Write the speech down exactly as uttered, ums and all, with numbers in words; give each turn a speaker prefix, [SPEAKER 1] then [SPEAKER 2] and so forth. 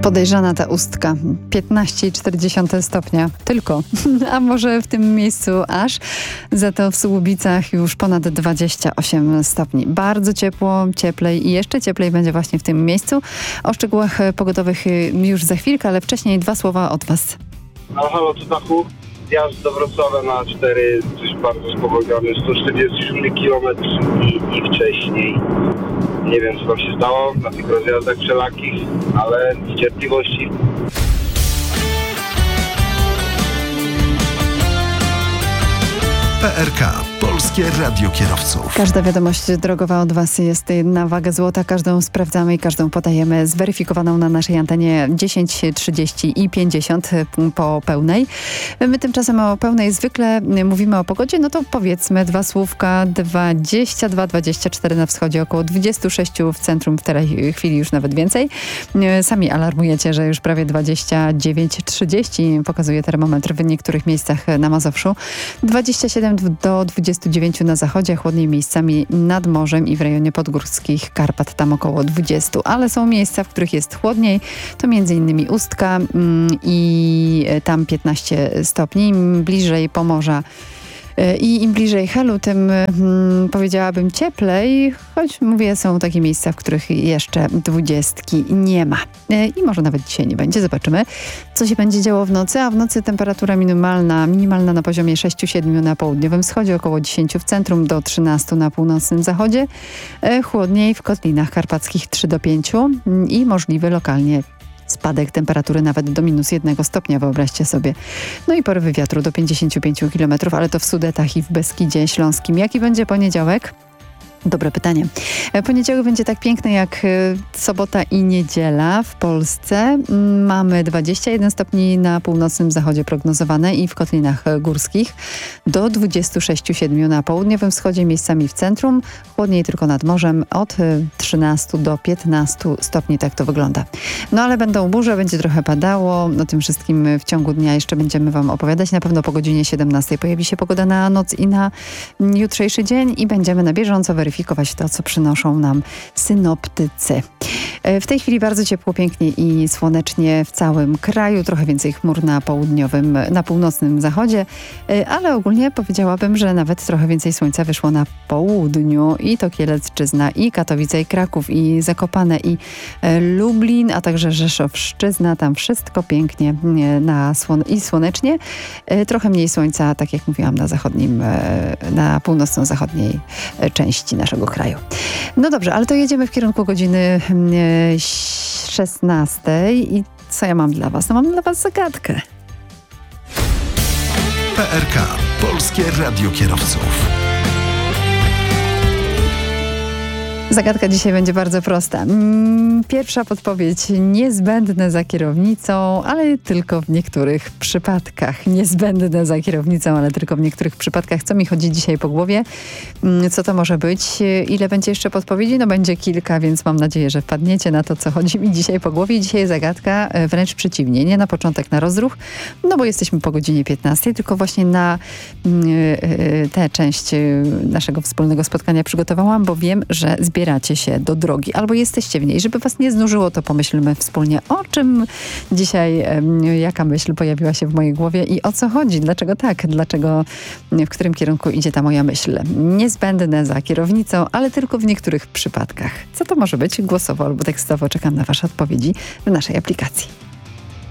[SPEAKER 1] Podejrzana ta ustka. piętnaście przecinek cztery stopnia. Tylko. A może w tym miejscu aż. Za to w Słubicach już ponad dwadzieścia osiem stopni. Bardzo ciepło, cieplej i jeszcze cieplej będzie właśnie w tym miejscu. O szczegółach pogodowych już za chwilkę, ale wcześniej dwa słowa od Was.
[SPEAKER 2] No halo, tu Dachu. Zjazd do Wrocławia na cztery, coś bardzo spowolniony, sto czterdzieści siedem kilometrów i, i wcześniej. Nie wiem, co tam się stało na tych rozjazdach wszelakich, ale z cierpliwości.
[SPEAKER 3] P R K. Polskie Radio Kierowców.
[SPEAKER 1] Każda wiadomość drogowa od Was jest na wagę złota. Każdą sprawdzamy i każdą podajemy zweryfikowaną na naszej antenie dziesięć, trzydzieści i pięćdziesiąt po pełnej. My tymczasem o pełnej zwykle mówimy o pogodzie, no to powiedzmy dwa słówka. dwadzieścia dwa dwadzieścia cztery na wschodzie, około dwadzieścia sześć w centrum, w tej chwili już nawet więcej. Sami alarmujecie, że już prawie dwadzieścia dziewięć trzydzieści pokazuje termometr w niektórych miejscach na Mazowszu. dwadzieścia siedem do dwudziestu dziewięciu na zachodzie, chłodniej miejscami nad morzem i w rejonie podgórskich Karpat, tam około dwudziestu. Ale są miejsca, w których jest chłodniej. To między innymi Ustka mm, i tam piętnaście stopni. Im bliżej Pomorza i im bliżej Helu, tym hmm, powiedziałabym cieplej, choć mówię, są takie miejsca, w których jeszcze dwudziestki nie ma. I może nawet dzisiaj nie będzie, zobaczymy, co się będzie działo w nocy, a w nocy temperatura minimalna, minimalna na poziomie sześć siedem na południowym wschodzie, około dziesięć w centrum, do trzynastu na północnym zachodzie, chłodniej w kotlinach karpackich trzy do pięciu i możliwy lokalnie spadek temperatury nawet do minus jednego stopnia, wyobraźcie sobie. No i porywy wiatru do pięćdziesięciu pięciu kilometrów, ale to w Sudetach i w Beskidzie Śląskim. Jaki będzie poniedziałek? Dobre pytanie. Poniedziałek będzie tak piękny jak sobota i niedziela w Polsce. Mamy dwadzieścia jeden stopni na północnym zachodzie prognozowane i w kotlinach górskich. Do dwudziestu sześciu siedmiu na południowym wschodzie, miejscami w centrum. Chłodniej tylko nad morzem od trzynastu do piętnastu stopni. Tak to wygląda. No ale będą burze, będzie trochę padało. O tym wszystkim w ciągu dnia jeszcze będziemy Wam opowiadać. Na pewno po godzinie siedemnastej pojawi się pogoda na noc i na jutrzejszy dzień i będziemy na bieżąco weryfikować to, co przynoszą nam synoptycy. W tej chwili bardzo ciepło, pięknie i słonecznie w całym kraju. Trochę więcej chmur na południowym, na północnym zachodzie, ale ogólnie powiedziałabym, że nawet trochę więcej słońca wyszło na południu. I to Kielecczyzna, i Katowice, i Kraków, i Zakopane, i Lublin, a także Rzeszowszczyzna. Tam wszystko pięknie na słone- i słonecznie. Trochę mniej słońca, tak jak mówiłam, na zachodnim, na północno-zachodniej części naszego kraju. No dobrze, ale to jedziemy w kierunku godziny szesnastej i co ja mam dla Was? No mam dla Was zagadkę.
[SPEAKER 3] P R K. Polskie Radio Kierowców.
[SPEAKER 1] Zagadka dzisiaj będzie bardzo prosta. Pierwsza podpowiedź: niezbędne za kierownicą, ale tylko w niektórych przypadkach. Niezbędne za kierownicą, ale tylko w niektórych przypadkach. Co mi chodzi dzisiaj po głowie? Co to może być? Ile będzie jeszcze podpowiedzi? No będzie kilka, więc mam nadzieję, że wpadniecie na to, co chodzi mi dzisiaj po głowie. Dzisiaj zagadka wręcz przeciwnie. Nie na początek na rozruch, no bo jesteśmy po godzinie piętnastej, tylko właśnie na tę część naszego wspólnego spotkania przygotowałam, bo wiem, że zbieracie się do drogi albo jesteście w niej. Żeby Was nie znużyło, to pomyślmy wspólnie, o czym dzisiaj, jaka myśl pojawiła się w mojej głowie i o co chodzi, dlaczego tak, dlaczego, w którym kierunku idzie ta moja myśl. Niezbędne za kierownicą, ale tylko w niektórych przypadkach. Co to może być? Głosowo albo tekstowo czekam na Wasze odpowiedzi w naszej aplikacji.